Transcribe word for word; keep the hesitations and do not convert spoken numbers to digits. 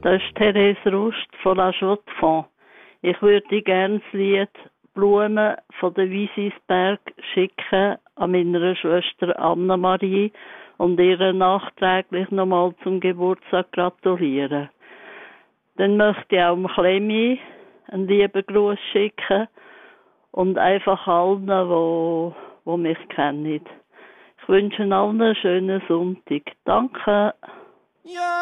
Das ist Therese Rust von La Chaux-de-Fonds. Ich würde gerne das Lied «Blumen» von der Wiesisberg schicken an meiner Schwester Anna-Marie und ihr nachträglich nochmal zum Geburtstag gratulieren. Dann möchte ich auch dem Clemmy einen lieben Gruß schicken und einfach allen, die, die mich kennen. Ich wünsche allen einen schönen Sonntag. Danke. Ja.